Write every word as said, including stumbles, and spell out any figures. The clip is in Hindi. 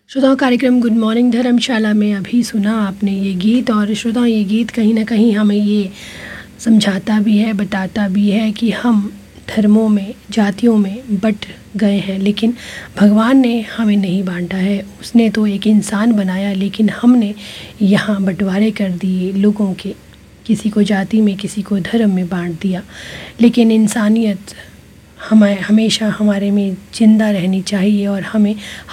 श्रोताओं, कार्यक्रम गुड मॉर्निंग धर्मशाला में अभी सुना आपने ये गीत। और श्रोताओं, ये गीत कहीं ना कहीं हमें ये समझाता भी है, बताता भी है कि हम धर्मों में, जातियों में बट गए हैं, लेकिन भगवान ने हमें नहीं बांटा है। उसने तो एक इंसान बनाया, लेकिन हमने यहाँ बंटवारे कर दिए लोगों के, किसी को जाति में, किसी को धर्म में बांट दिया। लेकिन इंसानियत हमें हमेशा हमारे में ज़िंदा रहनी चाहिए और हमें